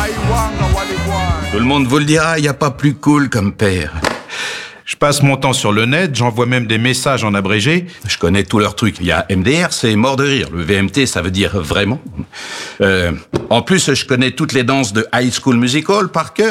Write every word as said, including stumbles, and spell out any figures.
Tout le monde vous le dira, il n'y a pas plus cool comme père. Je passe mon temps sur le net, j'envoie même des messages en abrégé. Je connais tous leurs trucs. Il y a M D R, c'est mort de rire. Le V M T, ça veut dire vraiment. Euh, en plus, je connais toutes les danses de High School Musical par cœur.